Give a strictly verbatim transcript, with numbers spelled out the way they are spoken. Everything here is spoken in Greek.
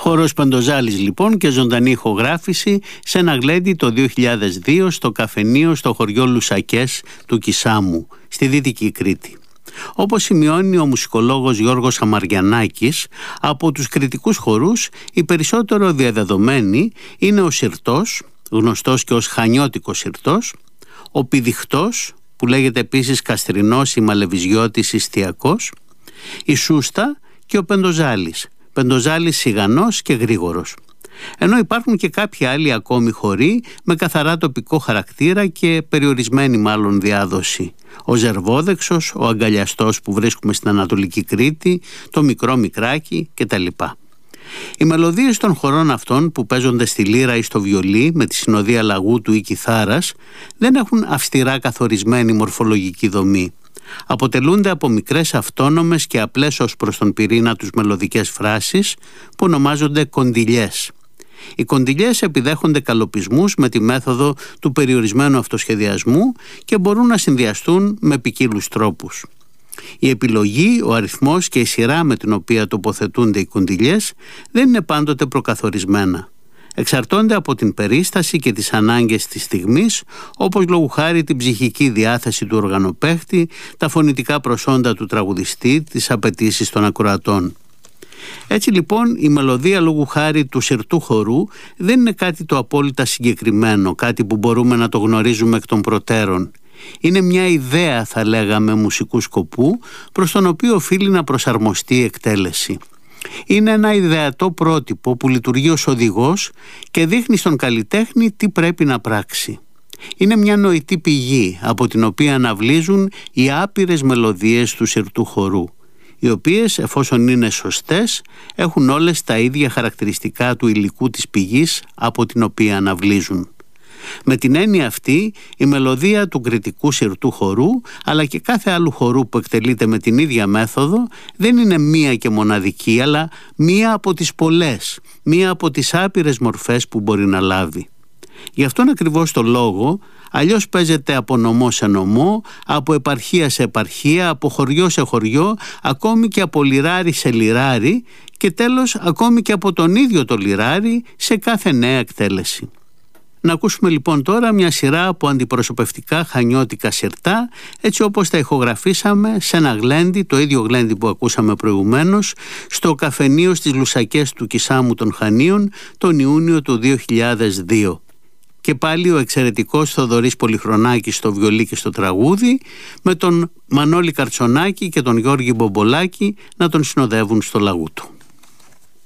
Χορός Πεντοζάλης λοιπόν και ζωντανή ηχογράφηση σε ένα γλέντι το δύο χιλιάδες δύο στο καφενείο στο χωριό Λουσακές του Κισάμου, στη Δυτική Κρήτη. Όπως σημειώνει ο μουσικολόγος Γιώργος Αμαριανάκης, από τους κρητικούς χορούς οι περισσότερο διαδεδομένοι είναι ο συρτός, γνωστός και ως χανιώτικος συρτός, ο πηδιχτός, που λέγεται επίσης καστρινός ή μαλεβιζιώτης ιστιακός, η σούστα και ο πεντοζάλης, πεντοζάλης σιγανός και γρήγορος. Ενώ υπάρχουν και κάποιοι άλλοι ακόμη χοροί με καθαρά τοπικό χαρακτήρα και περιορισμένη μάλλον διάδοση. Ο Ζερβόδεξος, ο Αγκαλιαστός που βρίσκουμε στην Ανατολική Κρήτη, το Μικρό Μικράκι κτλ. Οι μελωδίες των χορών αυτών που παίζονται στη λύρα ή στο βιολί με τη συνοδεία λαγούτου ή κιθάρας δεν έχουν αυστηρά καθορισμένη μορφολογική δομή. Αποτελούνται από μικρές αυτόνομες και απλές ως προς τον πυρήνα τους μελωδικές φράσεις που ονομάζονται κοντιλιές. Οι κοντιλιές επιδέχονται καλοπισμούς με τη μέθοδο του περιορισμένου αυτοσχεδιασμού και μπορούν να συνδυαστούν με ποικίλους τρόπους. Η επιλογή, ο αριθμός και η σειρά με την οποία τοποθετούνται οι κοντιλιές δεν είναι πάντοτε προκαθορισμένα. Εξαρτώνται από την περίσταση και τις ανάγκες της στιγμής, όπως λόγου χάρη την ψυχική διάθεση του οργανοπαίχτη, τα φωνητικά προσόντα του τραγουδιστή, τις απαιτήσεις των ακροατών. Έτσι λοιπόν η μελωδία λόγου χάρη του συρτού χορού δεν είναι κάτι το απόλυτα συγκεκριμένο, κάτι που μπορούμε να το γνωρίζουμε εκ των προτέρων. Είναι μια ιδέα, θα λέγαμε, μουσικού σκοπού, προς τον οποίο οφείλει να προσαρμοστεί η εκτέλεση. Είναι ένα ιδεατό πρότυπο που λειτουργεί ως οδηγός και δείχνει στον καλλιτέχνη τι πρέπει να πράξει. Είναι μια νοητή πηγή από την οποία αναβλύζουν οι άπειρες μελωδίες του συρτού χορού, οι οποίες, εφόσον είναι σωστές, έχουν όλες τα ίδια χαρακτηριστικά του υλικού της πηγής από την οποία αναβλύζουν. Με την έννοια αυτή, η μελωδία του κρητικού συρτού χορού, αλλά και κάθε άλλου χορού που εκτελείται με την ίδια μέθοδο, δεν είναι μία και μοναδική, αλλά μία από τις πολλές, μία από τις άπειρες μορφές που μπορεί να λάβει. Γι' αυτόν ακριβώς το λόγο, αλλιώς παίζεται από νομό σε νομό, από επαρχία σε επαρχία, από χωριό σε χωριό, ακόμη και από λιράρι σε λιράρι και τέλος ακόμη και από τον ίδιο το λιράρι σε κάθε νέα εκτέλεση. Να ακούσουμε λοιπόν τώρα μια σειρά από αντιπροσωπευτικά χανιώτικα συρτά, έτσι όπως τα ηχογραφήσαμε σε ένα γλέντι, το ίδιο γλέντι που ακούσαμε προηγουμένως, στο καφενείο στις Λουσακές του Κισάμου των Χανίων τον Ιούνιο του δύο χιλιάδες δύο. Και πάλι ο εξαιρετικός Θοδωρής Πολυχρονάκης στο βιολί και στο τραγούδι, με τον Μανώλη Καρτσονάκη και τον Γιώργη Μπομπολάκη να τον συνοδεύουν στο λαγούτο.